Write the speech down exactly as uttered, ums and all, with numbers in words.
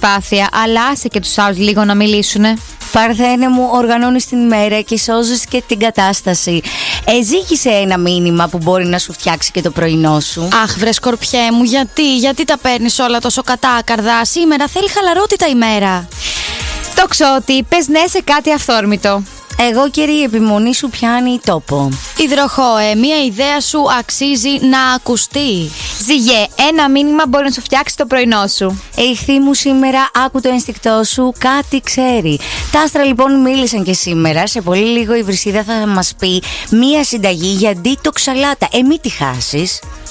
προσπάθεια, αλλά άσε και τους άλλους λίγο να μιλήσουνε. Παρθένε μου, οργανώνεις την ημέρα και σώζεις και την κατάσταση. Εζήγησε ένα μήνυμα που μπορεί να σου φτιάξει και το πρωινό σου. Αχ, βρε σκορπιέ μου, γιατί, γιατί τα παίρνεις όλα τόσο κατάκαρδα? Σήμερα θέλει χαλαρότητα η μέρα. Το ξότι, πες ναι σε κάτι αυθόρμητο. Εγώ καιρή, η επιμονή σου πιάνει τόπο. Υδροχόε, μία ιδέα σου αξίζει να ακουστεί. Ζυγέ, ένα μήνυμα μπορεί να σου φτιάξει το πρωινό σου. Ηχθή μου, σήμερα άκου το ενστικτό σου, κάτι ξέρει. Τα άστρα λοιπόν μίλησαν και σήμερα. Σε πολύ λίγο η Βρυσίδα θα μας πει μία συνταγή για detox σαλάτα. Ε, μη τη χάσεις.